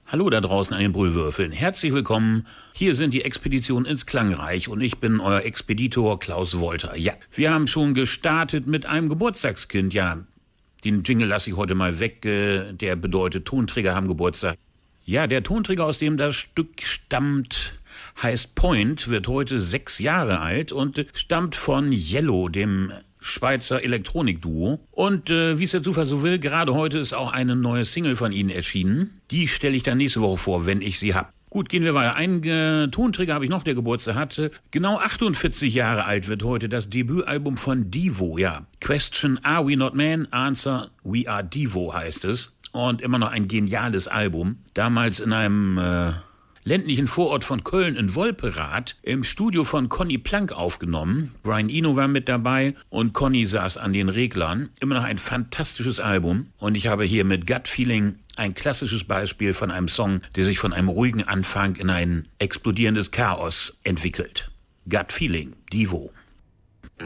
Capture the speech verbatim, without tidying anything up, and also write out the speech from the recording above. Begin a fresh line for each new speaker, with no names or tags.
Hallo da draußen an den Brüllwürfeln. Herzlich willkommen. Hier sind die Expeditionen ins Klangreich und ich bin euer Expeditor Klaus Wolter. Ja, wir haben schon gestartet mit einem Geburtstagskind. Ja, den Jingle lasse ich heute mal weg. Der bedeutet, Tonträger haben Geburtstag. Ja, der Tonträger, aus dem das Stück stammt, heißt Point, wird heute sechs Jahre alt und stammt von Yellow, dem Schweizer Elektronikduo. Und äh, wie es der Zufall so will, gerade heute ist auch eine neue Single von ihnen erschienen. Die stelle ich dann nächste Woche vor, wenn ich sie habe. Gut, gehen wir weiter. Einen äh, Tonträger habe ich noch, der Geburtstag hatte. Genau achtundvierzig Jahre alt wird heute das Debütalbum von Devo. Ja, Question, Are We Not Men? Answer, We Are Devo heißt es. Und immer noch ein geniales Album. Damals in einem Äh, ländlichen Vorort von Köln in Wolperath im Studio von Conny Plank aufgenommen. Brian Eno war mit dabei und Conny saß an den Reglern. Immer noch ein fantastisches Album. Und ich habe hier mit Gut Feeling ein klassisches Beispiel von einem Song, der sich von einem ruhigen Anfang in ein explodierendes Chaos entwickelt. Gut Feeling, Devo.